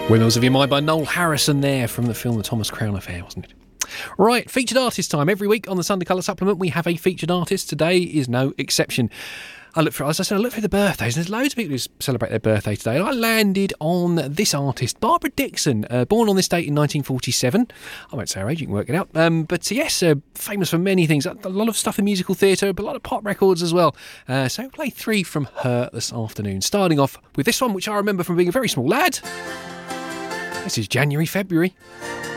Windmills of Your Mind by Noel Harrison there from the film The Thomas Crown Affair, wasn't it? Right, featured artist time. Every week on the Sunday Colour Supplement we have a featured artist. Today is no exception. I look through the birthdays, and there's loads of people who celebrate their birthday today. And I landed on this artist, Barbara Dickson, born on this date in 1947. I won't say her age, you can work it out. But yes, famous for many things. A lot of stuff in musical theatre, but a lot of pop records as well. So we'll play three from her this afternoon. Starting off with this one, which I remember from being a very small lad. This is January, February.